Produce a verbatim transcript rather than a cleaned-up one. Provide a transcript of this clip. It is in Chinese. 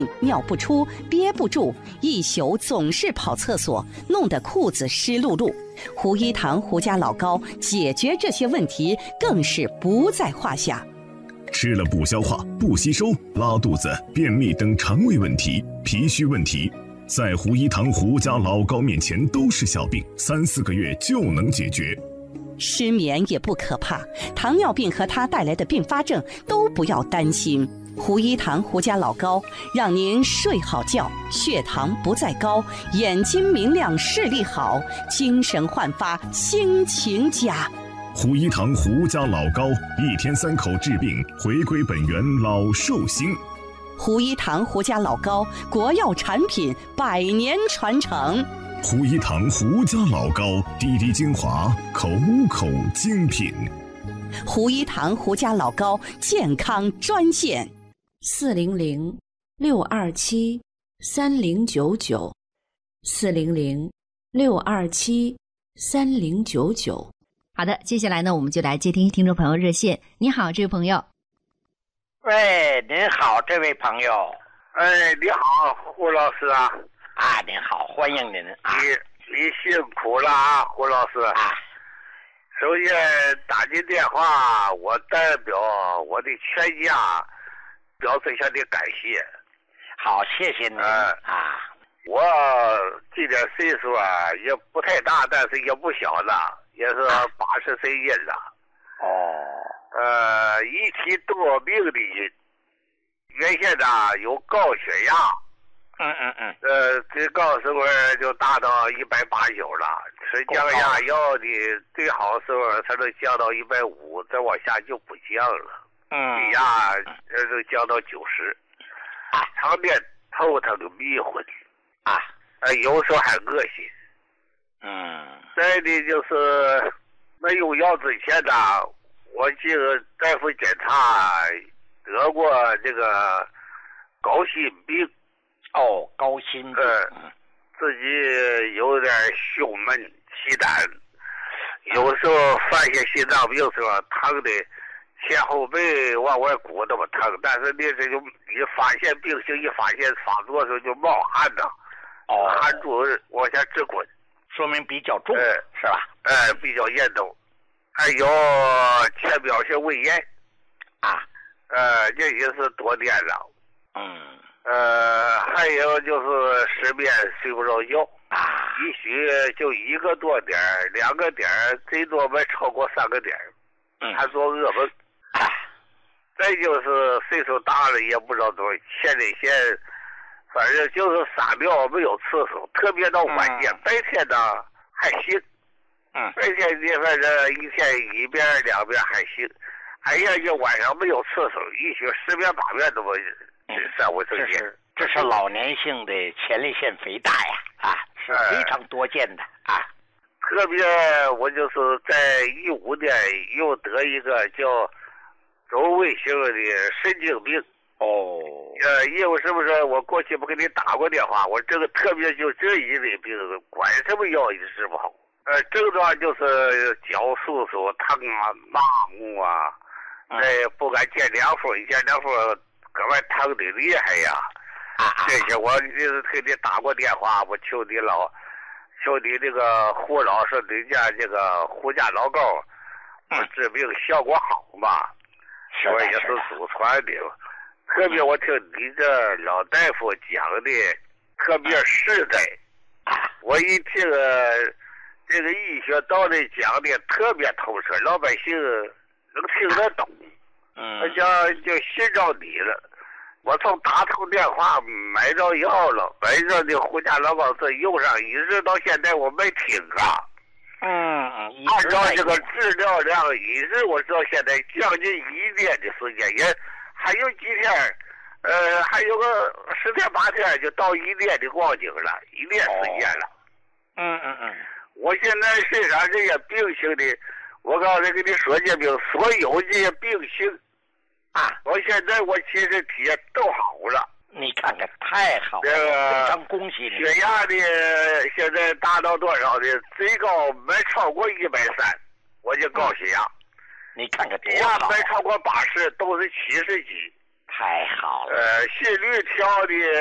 尿不出，憋不住，一宿总是跑厕所，弄得裤子湿漉漉。胡一堂胡家老高解决这些问题更是不在话下。 吃了不消化、不吸收、拉肚子、便秘等肠胃问题、脾虚问题，在胡一堂胡家老高面前都是小病，三四个月就能解决。 失眠也不可怕，糖尿病和它带来的并发症都不要担心。胡一堂胡家老高让您睡好觉，血糖不再高，眼睛明亮，视力好，精神焕发，心情佳。 胡一堂胡家老高，一天三口治病，回归本源，老寿星。 胡一堂胡家老高，国药产品，百年传承。 胡一堂胡家老高，滴滴精华，口口精品。 胡一堂胡家老高健康专线： 四零零六二七三零九九，四零零六二七三零九九。 好的，接下来呢，我们就来接听听众朋友热线。你好，这位朋友。 喂，您好，这位朋友。 哎，你好，胡老师啊。 啊，您好，欢迎您啊！ 你你辛苦了啊，胡老师啊！ 首先打进电话，我代表我的全家表示一下的感谢。 好，谢谢您、 呃、 啊！ 我这点岁数啊，也不太大，但是也不小了，也是八十岁人了。 哦。 呃，一提得病的人，原先呢有高血压。 嗯嗯嗯， 呃，最高时候就达到一百八九了，吃降压药的最好时候才能降到一百五，再往下就不降了。 嗯， 低压呃就降到九十。啊，常年头疼迷昏啊，呃，有时候还恶心。 嗯， 再的就是没用药之前呢，我这个大夫检查得过这个高心病。 哦，高心病， 呃，自己有点胸闷气短，有时候犯些心脏病时候疼的前后背往外鼓那么疼，但是那这就一发现病情一发现发作的时候就冒汗呐， 哦， 汗珠往下直滚， 说明比较重， 呃、 是吧？ 哎、呃，比较严重，还有浅表性胃炎， 啊， 呃，这也是多年了， 嗯。 呃，还有就是失眠睡不着觉啊， 一许就一个多点两个点最多没超过三个点嗯， 还做噩梦。 啊， 再就是岁数大了也不知道怎么前列腺，反正就是撒尿没有次数，特别到晚间，嗯、白天呢还行， 嗯， 白天你反正一天一遍两遍还行，哎呀，这晚上没有次数，一许十遍八遍都没。三五这是这是老年性的前列腺肥大呀，啊，是非常多见的啊。 特别我就是在一五年又得一个叫周围性的神经病。 哦。 呃，因为什么说，我过去不给你打过电话，我这个特别就这一类病，管什么药也治不好。呃，症状就是脚簌簌疼啊、麻木啊，哎、嗯，不敢见凉风，一见凉风。格外疼的厉害呀！ 啊， 这些我就是给你打过电话，我求你老，求你这个胡老师，人家这个胡家老高， 嗯， 治病效果好嘛，我也是祖传的。特别我听你这老大夫讲的特别实在， 啊， 我一听这个医学道理讲的特别透彻，老百姓能听得懂。 嗯， 我叫就寻着你了，我从打通电话买着药了，买着那胡家老高这用上，一直到现在我没停啊。 嗯， 按照这个治疗量，一直我知道现在将近一年的时间，也还有几天，呃，还有个十天八天就到一年的光景了，一年时间了。 嗯嗯嗯， 我现在身上这些病情的。我刚才跟你说这病，所有这些病情啊，我现在我其实体验都好了。 你看看，太好了， 这个非常恭喜你。 血压的现在达到多少的？最高没超过一百三，我就高血压。 你看看， 低压没超过八十，都是七十几。 太好了。 呃，心率调的